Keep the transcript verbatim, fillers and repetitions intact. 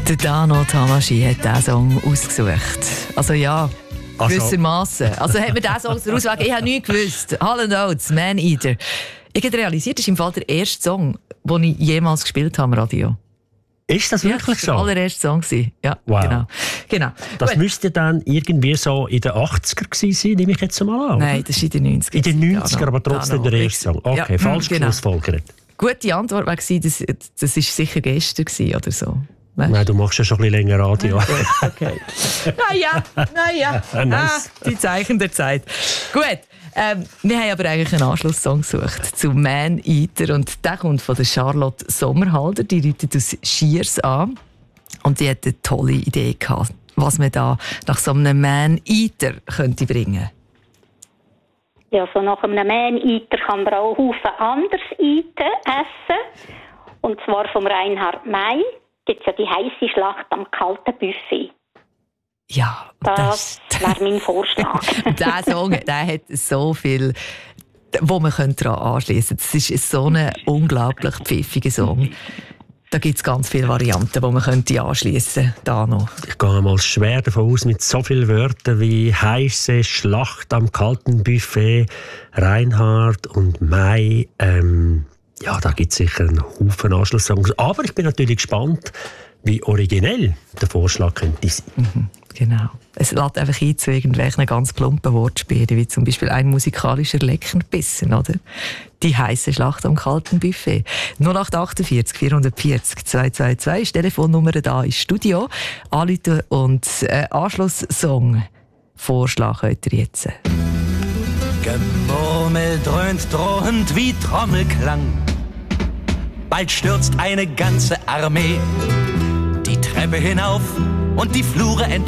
Der Dano Tamasi hat diesen Song ausgesucht. Also ja, Also. gewissermaßen. Also hat mir diesen Song ausgewählt. Ich habe nichts gewusst. Hall and Oates, Man Eater. Ich habe realisiert, das ist im Fall der erste Song, den ich jemals gespielt habe im Radio. Ist das wirklich ja, das war so? der allererste Song. Ja, Wow. genau. genau. Das Gut. müsste dann irgendwie so in den achtziger gewesen sein, nehme ich jetzt mal an. Nein, das ist in den neunziger. In den neunziger, aber trotzdem der erste Song. Okay, ja, falsch genau. geschlussfolgert. Gute Antwort war, das, das ist sicher gestern gewesen, oder so. Weißt? Nein, du machst ja schon ein bisschen länger Radio. Ja, gut, okay. Naja, naja. Ah, nice. Ah, die Zeichen der Zeit. Gut, ähm, wir haben aber eigentlich einen Anschlusssong gesucht zu Man Eater. Und der kommt von der Charlotte Sommerhalder. Die ruft aus Schiers an. Und die hat eine tolle Idee gehabt, was man da nach so einem Man Eater könnte bringen. Ja, so nach einem Man-Eater kann man auch Haufen anderes Eaten essen. Und zwar vom Reinhard May gibt es ja die heisse Schlacht am kalten Buffet. Ja, Das, das wäre mein Vorschlag. Der Song, der hat so viel, wo man daran anschliessen könnte. Das ist so ein unglaublich pfiffiger Song. Da gibt es ganz viele Varianten, die man könnte anschliessen könnte. Ich gehe mal schwer davon aus, mit so vielen Wörtern wie heisse Schlacht am kalten Buffet, Reinhard und Mai. Ähm, ja, da gibt es sicher einen Haufen Anschlusssongs. Aber ich bin natürlich gespannt, wie originell der Vorschlag könnte sein. Mhm, genau. Es lädt einfach ein zu irgendwelchen ganz plumpen Wortspielen, wie zum Beispiel ein musikalischer Leckerbissen, oder? Die heisse Schlacht am kalten Buffet. null acht achtundvierzig vierhundertvierzig zweihundertzweiundzwanzig ist die Telefonnummer da ins Studio. Anrufen und äh, Anschlusssong vorschlagen könnt ihr jetzt. Gemurmel dröhnt drohend wie Trommelklang. Bald stürzt eine ganze Armee die Treppe hinauf und die Flure entlang.